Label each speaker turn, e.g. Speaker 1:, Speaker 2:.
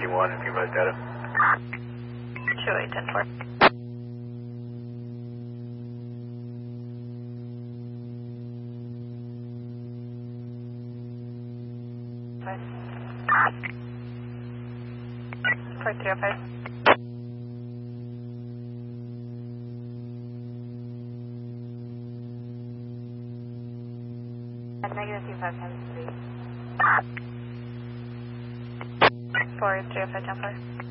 Speaker 1: 81 and view data.
Speaker 2: 2810-4. For 305. Negative 25 times 3. For 305 10-4.